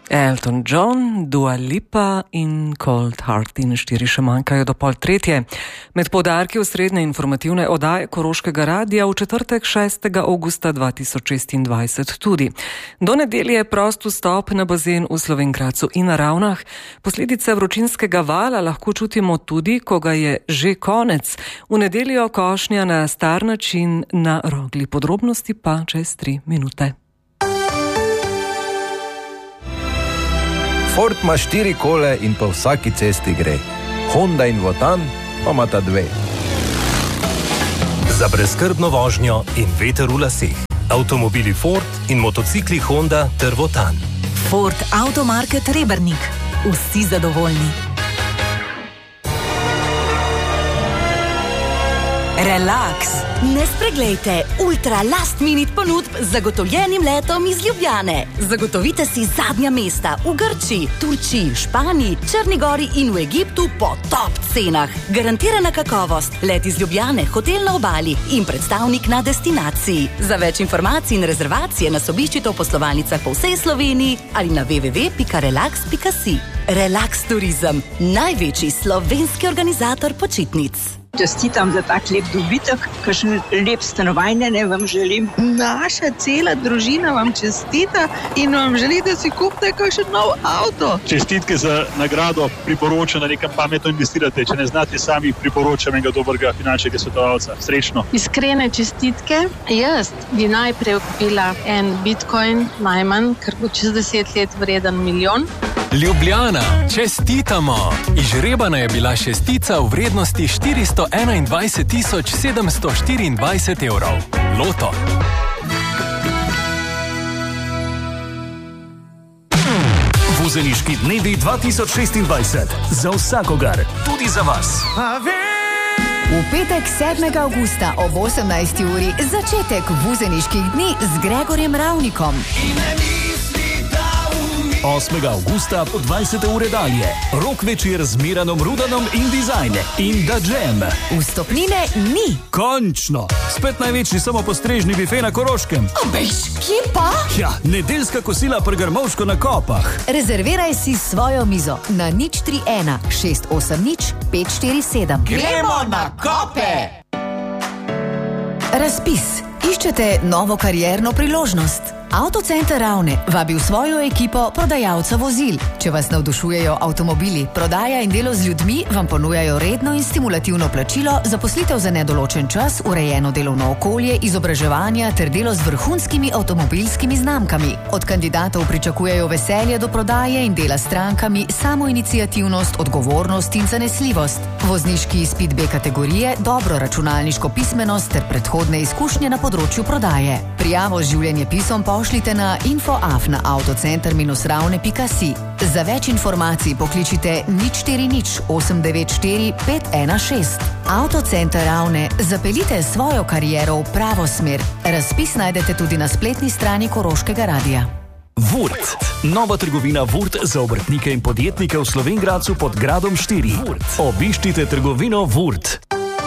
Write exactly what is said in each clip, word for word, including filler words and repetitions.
Elton John, Dua Lipa in Cold Heart in štiri še manjkajo do pol tretje. Med poudarki osrednje informativne oddaje Koroškega radia v četrtek šestega avgusta dva tisoč šestindvajset tudi. Do nedelje prost vstop na bazen v Slovenj Gradcu in na Ravnah. Posledice vročinskega vala lahko čutimo tudi, ko ga je že konec. V nedeljo košnja na star način na Rogli. Podrobnosti pa čez tri minute. Ford ima štiri kole in po vsaki cesti gre. Honda in Wotan pa imata dve. Za brezskrbno vožnjo in veter v laseh. Avtomobili Ford in motocikli Honda ter Wotan. Ford Automarket Rebernik. Vsi zadovoljni. Relax. Ne spreglejte ultra last minute ponudb z zagotovljenim letom iz Ljubljane. Zagotovite si zadnja mesta v Grčiji, Turčiji, Španiji, Črni gori in v Egiptu po top cenah. Garantirana kakovost, let iz Ljubljane, hotel na obali in predstavnik na destinaciji. Za več informacij in rezervacije nas obiščite v poslovalnicah po vsej Sloveniji ali na w w w pika relax pika si. Relax Turizem, največji slovenski organizator počitnic. Čestitam za tak lep dobitek, kakšen lep stanovanje vam želim. Naša cela družina vam čestita in vam želi, da si kupite kakšen nov avto. Čestitke za nagrado, priporočam, da nekam pametno investirate. Če ne znate sami, priporočam enega dobrega finančnega svetovalca. Srečno. Iskrene čestitke. Jaz bi najprej kupila en bitcoin, najmanj, ker bo čez deset let vreden milijon. Ljubljana, čestitamo! Izžrebana je bila šestica v vrednosti štiristo enaindvajset tisoč sedemsto štiriindvajset evrov. Loto. Vuzeniški dnevi dva tisoč šestindvajset. Za vsakogar, tudi za vas. V petek sedmega avgusta ob osemnajsti uri začetek vuzeniških dni z Gregorjem Ravnikom. osmega avgusta po dvajsete ure dalje. Rock večer z Miranom Rudanom in Design in Da Jam. Vstopnine ni. Končno! Spet največji samopostrežni bife na Koroškem. Obeš, kje pa? Ja, nedeljska kosila pri Grmovško na Kopah. Rezerviraj si svojo mizo na nič tri ena šest osem nič pet štiri sedem. Gremo na Kope! Razpis. Iščete novo karierno priložnost? Avtocenter Ravne vabi v svojo ekipo prodajalca vozil. Če vas navdušujejo avtomobili, prodaja in delo z ljudmi, vam ponujajo redno in stimulativno plačilo, zaposlitev za nedoločen čas, urejeno delovno okolje, izobraževanja ter delo z vrhunskimi avtomobilskimi znamkami. Od kandidatov pričakujejo veselje do prodaje in dela s strankami, samoiniciativnost, odgovornost in zanesljivost. Vozniški izpit B kategorije, dobro računalniško pismenost ter predhodne izkušnje na področju prodaje. Prijavo z življenjepisom pošljite na info afna avtocenter ravne pika si. Za več informacij pokličite nič štiri nič osem devet štiri pet ena šest. Avtocenter Ravne, zapeljite svojo kariero v pravo smer. Razpis najdete tudi na spletni strani Koroškega radia. Vurt. Nova trgovina Vurt za obrtnike in podjetnike v Slovenj Gradcu pod Gradom štiri. Obiščite trgovino Vurt.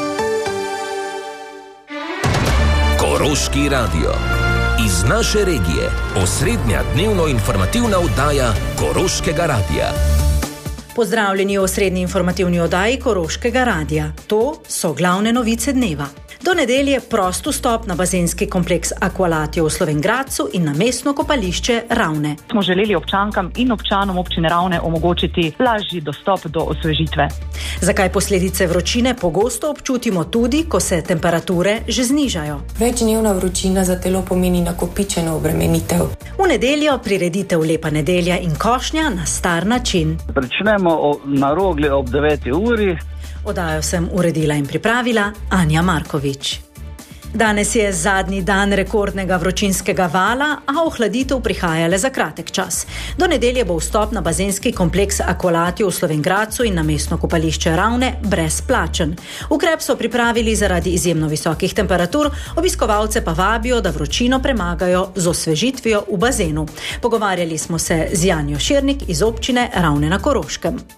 Koroški radio. Iz naše regije, osrednja dnevno informativna oddaja Koroškega radia. Pozdravljeni v osrednji informativni oddaji Koroškega radia. To so glavne novice dneva. Do nedelje prost vstop na bazenski kompleks Aqualatio v Slovenj Gradcu in na mestno kopališče Ravne. Smo želeli občankam in občanom občine Ravne omogočiti lažji dostop do osvežitve. Zakaj posledice vročine pogosto občutimo tudi, ko se temperature že znižajo? Večdnevna vročina za telo pomeni nakopičeno obremenitev. V nedeljo prireditev Lepa nedelja in košnja na star način. Začnemo na Rogli ob deveti uri. Oddajo sem uredila in pripravila Anja Markovič. Danes je zadnji dan rekordnega vročinskega vala, a ohladitev prihaja le za kratek čas. Do nedelje bo vstop na bazenski kompleks Aqualatio v Slovenj Gradcu in na mestno kopališče Ravne brezplačen. Ukrep so pripravili zaradi izjemno visokih temperatur, obiskovalce pa vabijo, da vročino premagajo z osvežitvijo v bazenu. Pogovarjali smo se z Janjo Širnik iz občine Ravne na Koroškem.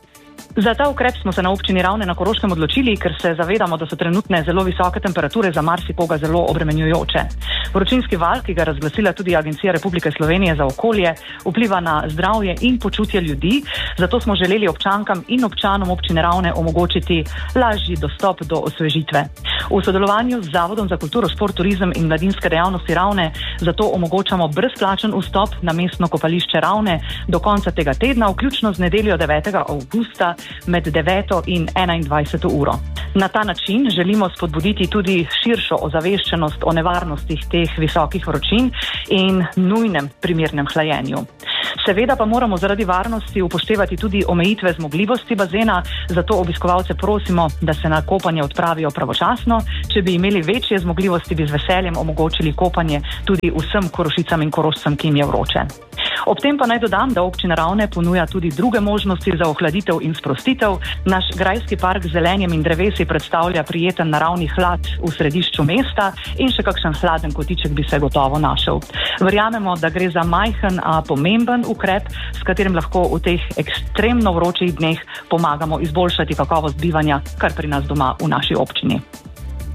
Za ta ukrep smo se na občini Ravne na Koroškem odločili, ker se zavedamo, da so trenutne zelo visoke temperature za marsikoga zelo obremenjujoče. Vročinski val, ki ga razglasila tudi Agencija Republike Slovenije za okolje, vpliva na zdravje in počutje ljudi, zato smo želeli občankam in občanom občine Ravne omogočiti lažji dostop do osvežitve. V sodelovanju z Zavodom za kulturo, šport, turizem in mladinske dejavnosti Ravne zato omogočamo brezplačen vstop na mestno kopališče Ravne do konca tega tedna, vključno z nedeljo devetega avgusta med deveto in enaindvajseto uro. Na ta način želimo spodbuditi tudi širšo ozaveščenost o nevarnostih teh visokih vročin in nujnem primernem hlajenju. Seveda pa moramo zaradi varnosti upoštevati tudi omejitve zmogljivosti bazena, zato obiskovalce prosimo, da se na kopanje odpravijo pravočasno. Če bi imeli večje zmogljivosti, bi z veseljem omogočili kopanje tudi vsem Korošicam in Korošcem, ki jim je vroče. Ob tem pa naj dodam, da občina Ravne ponuja tudi druge možnosti za ohladitev in sprostitev. Naš grajski park z zelenjem in drevesi predstavlja prijeten naravni hlad v središču mesta in še kakšen hladen kotiček bi se gotovo našel. Verjamemo, da gre za majhen, a pomemben ukrep, s katerim lahko v teh ekstremno vročih dneh pomagamo izboljšati kakovost bivanja, kar pri nas doma v naši občini.